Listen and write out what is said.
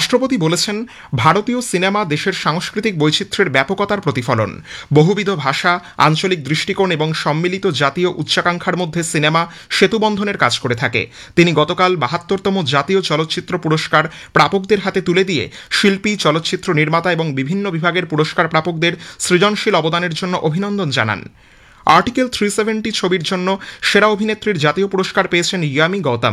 রাষ্ট্রপতি বলেছেন, ভারতীয় সিনেমা দেশের সাংস্কৃতিক বৈচিত্র্যের ব্যাপকতার প্রতিফলন। বহুবিধ ভাষা, আঞ্চলিক দৃষ্টিকোণ এবং সম্মিলিত জাতীয় উচ্চাকাঙ্ক্ষার মধ্যে সিনেমা সেতুবন্ধনের কাজ করে থাকে। তিনি গতকাল ৭২তম জাতীয় চলচ্চিত্র পুরস্কার প্রাপকদের হাতে তুলে দিয়ে শিল্পী, চলচ্চিত্র নির্মাতা এবং বিভিন্ন বিভাগের পুরস্কার প্রাপকদের সৃজনশীল অবদানের জন্য অভিনন্দন জানান। আর্টিকেল 370 ছবির জন্য সেরা অভিনেত্রীর জাতীয় পুরস্কার পেয়েছেন ইয়ামি গৌতম।